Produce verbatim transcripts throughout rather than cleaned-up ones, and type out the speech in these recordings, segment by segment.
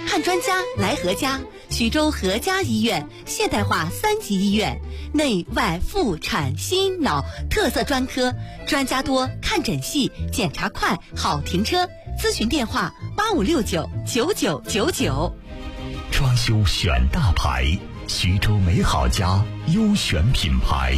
看专家来何家，徐州何家医院现代化三级医院，内外妇产心脑特色专科，专家多，看诊细，检查快，好停车。咨询电话八五六九九九九九。 装修选大牌，徐州美好家优选品牌。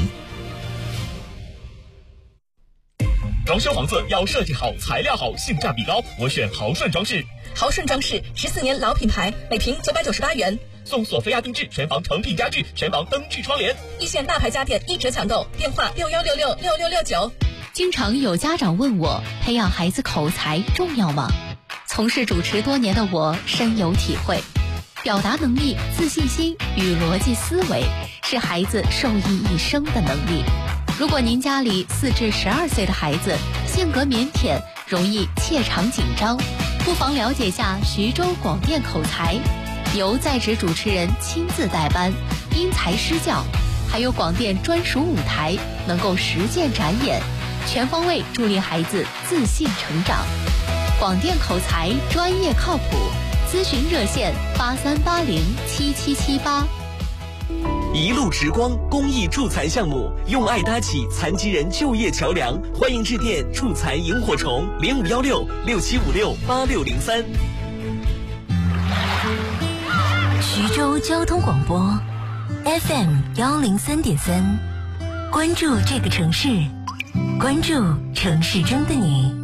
装修房子要设计好，材料好，性价比高，我选豪顺装饰。 豪顺装饰十四年老品牌，每平九百九十八元， 送索菲亚定制全房成品家具、全房灯具窗帘， 一线大牌家电一折抢购，电话六幺六六六六六九。 经常有家长问我，培养孩子口才重要吗？从事主持多年的我深有体会，表达能力、自信心与逻辑思维是孩子受益一生的能力。如果您家里四至十二岁的孩子性格腼腆，容易怯场紧张，不妨了解下徐州广电口才，由在职主持人亲自带班，因材施教，还有广电专属舞台，能够实践展演，全方位助力孩子自信成长。广电口才专业靠谱，咨询热线八三八零七七七八。 一路直光公益助残项目，用爱搭起残疾人就业桥梁，欢迎致电助残萤火虫零五幺六六七五六八六零三。 徐州交通广播 F M 幺零三点三，关注这个城市，关注城市中的你。